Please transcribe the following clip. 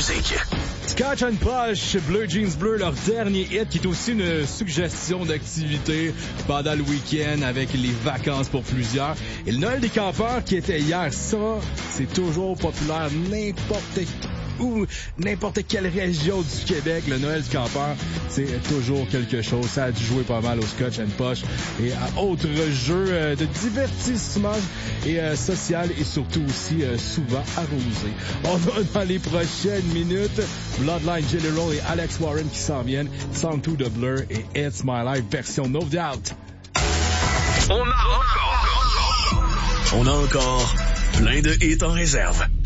musique. Scotch and Posh, Bleu Jeans Bleu, leur dernier hit qui est aussi une suggestion d'activité pendant le week-end avec les vacances pour plusieurs. Et le Noël des campeurs qui était hier, ça, c'est toujours populaire n'importe où, n'importe quelle région du Québec. Le Noël du campeur, c'est toujours quelque chose. Ça a dû jouer pas mal au Scotch and Posh et à autres jeux de divertissement et social et surtout aussi souvent arrosé. On va dans les prochaines minutes Bloodline General et Alex Warren qui s'en viennent. Song 2 de Blur et It's My Life version No Doubt. On a encore plein de hits en réserve.